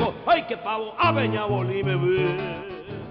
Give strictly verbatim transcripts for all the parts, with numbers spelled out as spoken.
pavo, ay que pavo, a Peñabolí me ve.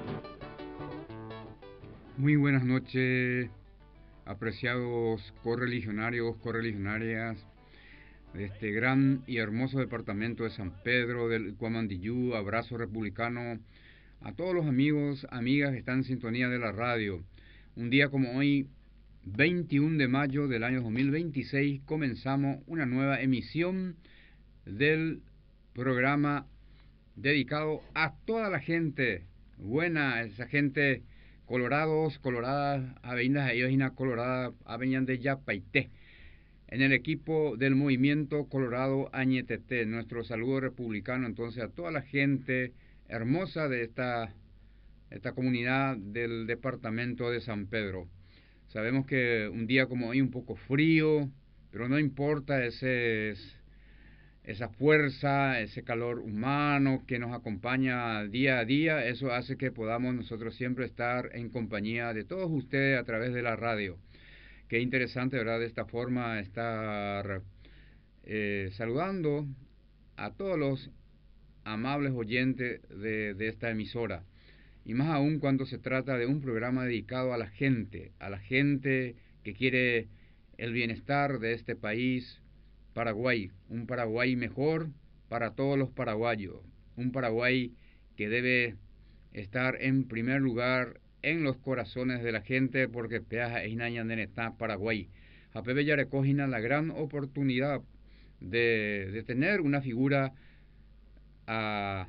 Muy buenas noches, apreciados correligionarios, correligionarias de este gran y hermoso departamento de San Pedro del Cuamandiyú. Abrazo republicano a todos los amigos, amigas que están en sintonía de la radio. Un día como hoy, veintiuno de mayo del año dos mil veintiséis, comenzamos una nueva emisión del programa dedicado a toda la gente buena, esa gente colorados, coloradas, avenidas, avenidas coloradas, avenidas de Yapaité, en el equipo del movimiento Colorado Añetete. Nuestro saludo republicano entonces a toda la gente hermosa de esta, esta comunidad del departamento de San Pedro. Sabemos que un día como hoy un poco frío, pero no importa, ese es esa fuerza, ese calor humano que nos acompaña día a día. Eso hace que podamos nosotros siempre estar en compañía de todos ustedes a través de la radio. Qué interesante, ¿verdad?, de esta forma estar eh, saludando a todos los amables oyentes de, de esta emisora. Y más aún cuando se trata de un programa dedicado a la gente, a la gente que quiere el bienestar de este país, Paraguay, un Paraguay mejor para todos los paraguayos, un Paraguay que debe estar en primer lugar en los corazones de la gente, porque peaja es está Paraguay. A Pepe ya recogina la gran oportunidad de, de tener una figura a,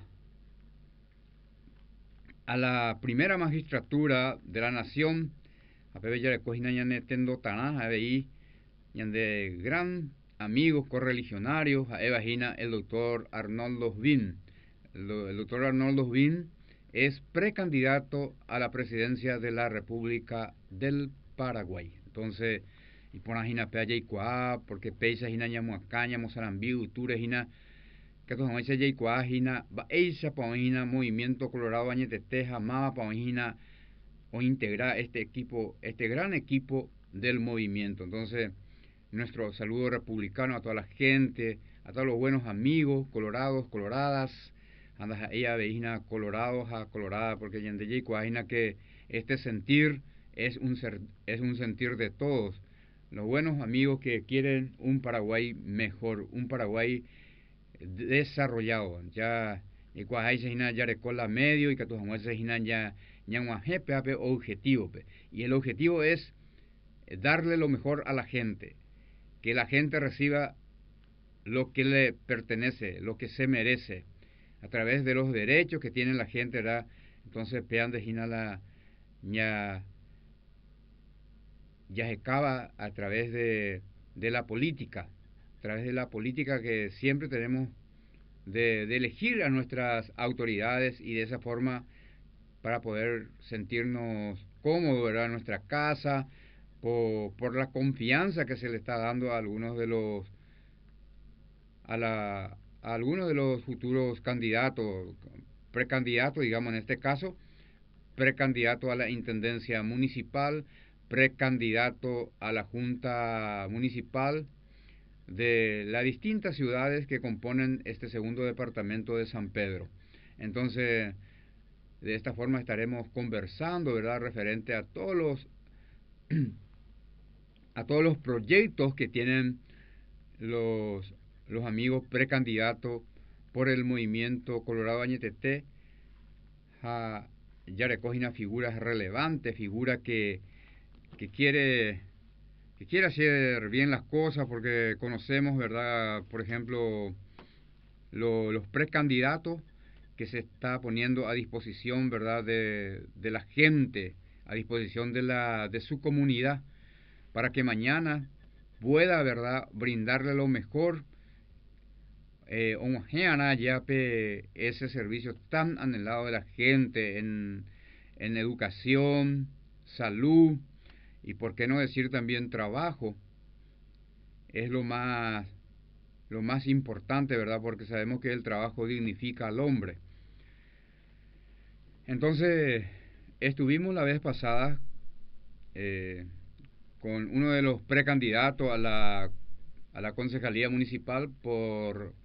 a la primera magistratura de la nación. A Pepe ya recogina tendo tanaja de ahí, de gran amigos correligionarios, a Evagina, el doctor Arnoldo Bin. El, el doctor Arnoldo Bin es precandidato a la presidencia de la República del Paraguay. Entonces, y por ajina peaya y cuá, porque peisa jina ñamuacaña, mozarambí, uture jina, que todos ese y cuá jina, va eisa paojina, movimiento colorado añetete, jamás paojina, o integrar este equipo, este gran equipo del movimiento. Entonces, nuestro saludo republicano a toda la gente, a todos los buenos amigos, colorados, coloradas, andas ella veina colorados a colorada, porque yendeye cuajina que este sentir es un ser, es un sentir de todos, los buenos amigos que quieren un Paraguay mejor, un Paraguay desarrollado. Ya y cuajai se hina ya recola medio y que tus amuesos se hina ya ñanguajepe ape objetivo, y el objetivo es darle lo mejor a la gente, que la gente reciba lo que le pertenece, lo que se merece, a través de los derechos que tiene la gente, ¿verdad? Entonces, pean de jina la ya ya se acaba a través de, de la política, a través de la política que siempre tenemos de, de elegir a nuestras autoridades, y de esa forma para poder sentirnos cómodos, ¿verdad?, en nuestra casa, por, por la confianza que se le está dando a algunos de los a, la, a algunos de los futuros candidatos, precandidatos, digamos en este caso, precandidato a la intendencia municipal, precandidato a la junta municipal de las distintas ciudades que componen este segundo departamento de San Pedro. Entonces, de esta forma estaremos conversando, ¿verdad?, referente a todos los a todos los proyectos que tienen los, los amigos precandidatos por el movimiento Colorado Añetete. Ja, ya recogen a figuras relevantes, figuras que, que quiere que quiere hacer bien las cosas, porque conocemos, ¿verdad?, por ejemplo, lo, los precandidatos que se está poniendo a disposición, ¿verdad?, de, de la gente, a disposición de, la, de su comunidad, para que mañana pueda, ¿verdad?, brindarle lo mejor, eh, ese servicio tan anhelado de la gente en, en educación, salud, y por qué no decir también trabajo. Es lo más, lo más importante, ¿verdad?, porque sabemos que el trabajo dignifica al hombre. Entonces, estuvimos la vez pasada eh, con uno de los precandidatos a la, a la concejalía municipal por